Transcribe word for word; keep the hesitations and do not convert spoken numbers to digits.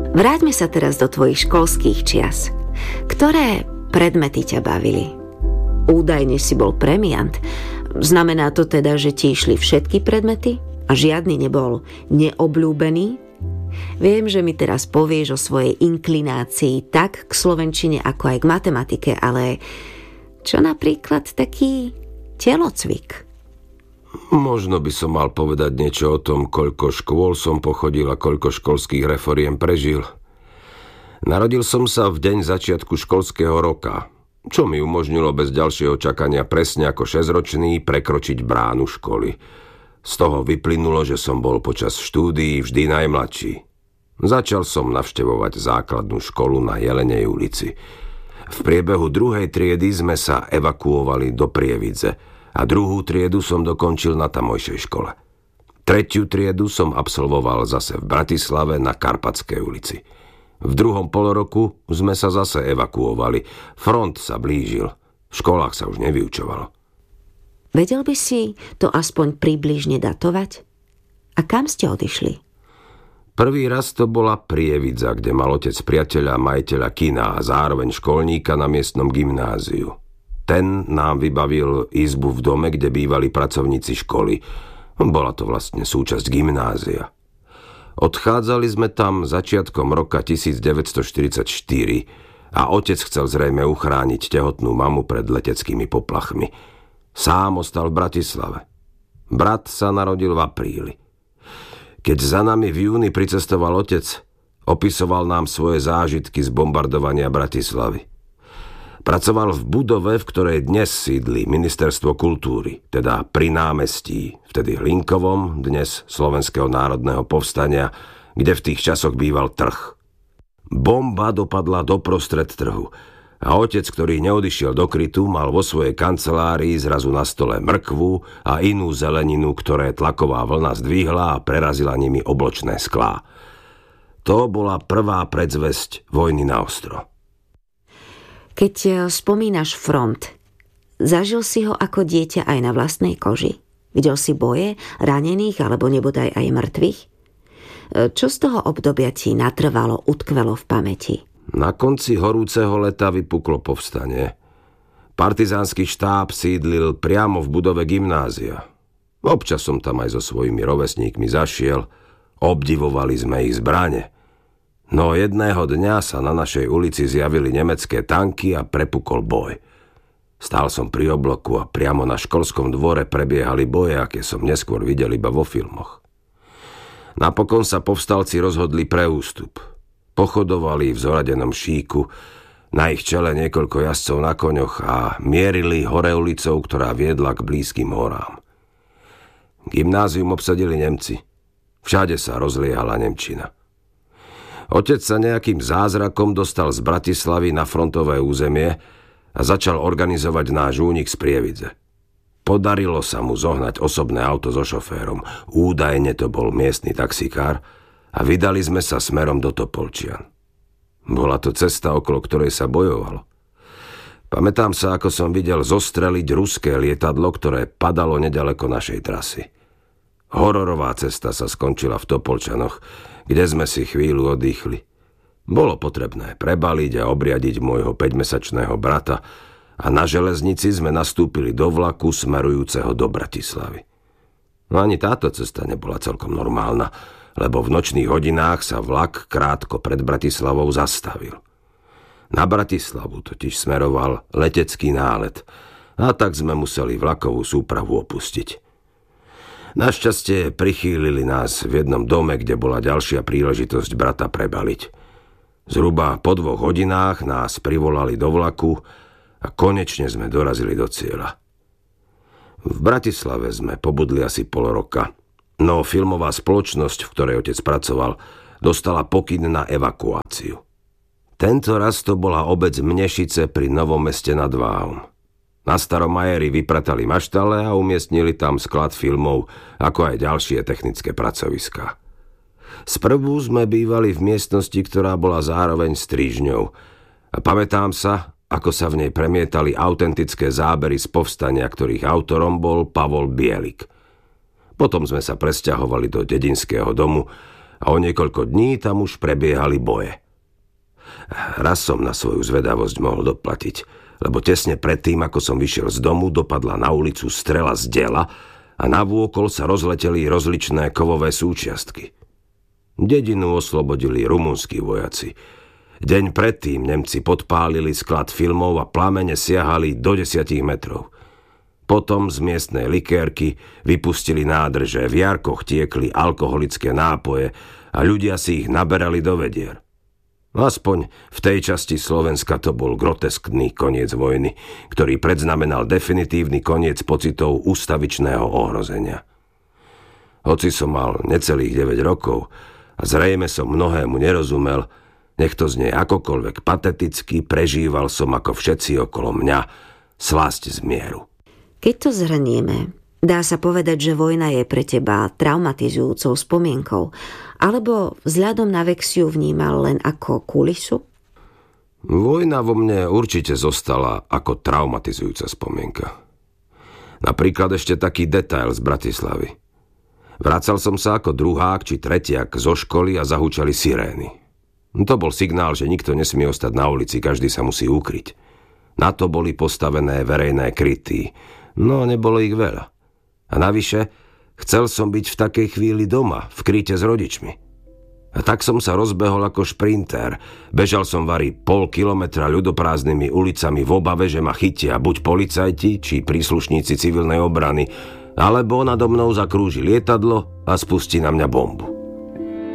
Vráťme sa teraz do tvojich školských čias. Ktoré predmety ťa bavili? Údajne si bol premiant. Znamená to teda, že ti išli všetky predmety a žiadny nebol neobľúbený? Viem, že mi teraz povieš o svojej inklinácii tak k slovenčine, ako aj k matematike, ale čo napríklad taký telocvik? Možno by som mal povedať niečo o tom, koľko škôl som pochodil a koľko školských reforiem prežil. Narodil som sa v deň začiatku školského roka, čo mi umožnilo bez ďalšieho čakania presne ako šesťročný prekročiť bránu školy. Z toho vyplynulo, že som bol počas štúdií vždy najmladší. Začal som navštevovať základnú školu na Jelenej ulici. V priebehu druhej triedy sme sa evakuovali do Prievidze a druhú triedu som dokončil na tamojšej škole. Tretiu triedu som absolvoval zase v Bratislave na Karpatskej ulici. V druhom poloroku sme sa zase evakuovali. Front sa blížil. V školách sa už nevyučovalo. Vedel by si to aspoň približne datovať? A kam ste odišli? Prvý raz to bola Prievidza, kde mal otec priateľa, majiteľa kina a zároveň školníka na miestnom gymnáziu. Ten nám vybavil izbu v dome, kde bývali pracovníci školy. Bola to vlastne súčasť gymnázia. Odchádzali sme tam začiatkom roka devätnásťstoštyridsaťštyri a otec chcel zrejme uchrániť tehotnú mamu pred leteckými poplachmi. Sám ostal v Bratislave. Brat sa narodil v apríli. Keď za nami v júni pricestoval otec, opisoval nám svoje zážitky z bombardovania Bratislavy. Pracoval v budove, v ktorej dnes sídli Ministerstvo kultúry, teda pri námestí, vtedy Hlinkovom, dnes Slovenského národného povstania, kde v tých časoch býval trh. Bomba dopadla doprostred trhu a otec, ktorý neodišiel do krytu, mal vo svojej kancelárii zrazu na stole mrkvu a inú zeleninu, ktoré tlaková vlna zdvihla a prerazila nimi obločné sklá. To bola prvá predzvesť vojny na ostro. Keď spomínaš front, zažil si ho ako dieťa aj na vlastnej koži? Videl si boje, ranených alebo nebodaj aj mŕtvych? Čo z toho obdobia ti natrvalo, utkvelo v pamäti? Na konci horúceho leta vypuklo povstanie. Partizánsky štáb sídlil priamo v budove gymnázia. Občas som tam aj so svojimi rovesníkmi zašiel, obdivovali sme ich zbrane. No jedného dňa sa na našej ulici zjavili nemecké tanky a prepukol boj. Stál som pri obloku a priamo na školskom dvore prebiehali boje, aké som neskôr videl iba vo filmoch. Napokon sa povstalci rozhodli pre ústup. Pochodovali v zoradenom šíku, na ich čele niekoľko jazdcov na koňoch a mierili hore ulicou, ktorá viedla k blízkym horám. Gymnázium obsadili Nemci. Všade sa rozliehala nemčina. Otec sa nejakým zázrakom dostal z Bratislavy na frontové územie a začal organizovať náš únik z Prievidze. Podarilo sa mu zohnať osobné auto so šoférom. Údajne to bol miestny taxikár a vydali sme sa smerom do Topolčian. Bola to cesta, okolo ktorej sa bojovalo. Pamätám sa, ako som videl zostreliť ruské lietadlo, ktoré padalo nedaleko našej trasy. Hororová cesta sa skončila v Topolčanoch, kde sme si chvíľu oddychli. Bolo potrebné prebaliť a obriadiť môjho päťmesačného brata a na železnici sme nastúpili do vlaku smerujúceho do Bratislavy. No ani táto cesta nebola celkom normálna, lebo v nočných hodinách sa vlak krátko pred Bratislavou zastavil. Na Bratislavu totiž smeroval letecký nálet a tak sme museli vlakovú súpravu opustiť. Našťastie prichýlili nás v jednom dome, kde bola ďalšia príležitosť brata prebaliť. Zhruba po dvoch hodinách nás privolali do vlaku a konečne sme dorazili do cieľa. V Bratislave sme pobudli asi pol roka, no filmová spoločnosť, v ktorej otec pracoval, dostala pokyn na evakuáciu. Tento raz to bola obec Mnešice pri Novom Meste nad Váhom. Na Starom Majeri vypratali maštale a umiestnili tam sklad filmov, ako aj ďalšie technické pracoviská. Sprvu sme bývali v miestnosti, ktorá bola zároveň strižňou. A pamätám sa, ako sa v nej premietali autentické zábery z povstania, ktorých autorom bol Pavol Bielik. Potom sme sa presťahovali do dedinského domu a o niekoľko dní tam už prebiehali boje. Raz som na svoju zvedavosť mohol doplatiť, lebo tesne predtým, ako som vyšiel z domu, dopadla na ulicu strela z diela a navôkol sa rozleteli rozličné kovové súčiastky. Dedinu oslobodili rumunskí vojaci. Deň predtým Nemci podpálili sklad filmov a plamene siahali do desiatich metrov. Potom z miestnej likérky vypustili nádrže, v jarkoch tiekli alkoholické nápoje a ľudia si ich naberali do vedier. Aspoň v tej časti Slovenska to bol groteskný koniec vojny, ktorý predznamenal definitívny koniec pocitov ústavičného ohrozenia. Hoci som mal necelých deväť rokov a zrejme som mnohému nerozumel, nech to znie akokoľvek pateticky, prežíval som ako všetci okolo mňa slasť z mieru. Keď to zhrnieme, dá sa povedať, že vojna je pre teba traumatizujúcou spomienkou, alebo vzhľadom na vek si ju vnímal len ako kulisu? Vojna vo mne určite zostala ako traumatizujúca spomienka. Napríklad ešte taký detail z Bratislavy. Vracal som sa ako druhák či tretiak zo školy a zahúčali sirény. To bol signál, že nikto nesmie ostať na ulici, každý sa musí ukryť. Na to boli postavené verejné kryty, no nebolo ich veľa. A navyše, chcel som byť v takej chvíli doma, v kryte s rodičmi. A tak som sa rozbehol ako šprinter. Bežal som vari pol kilometra ľudoprázdnymi ulicami v obave, že ma chytia buď policajti, či príslušníci civilnej obrany, alebo nado mnou zakrúži lietadlo a spustí na mňa bombu.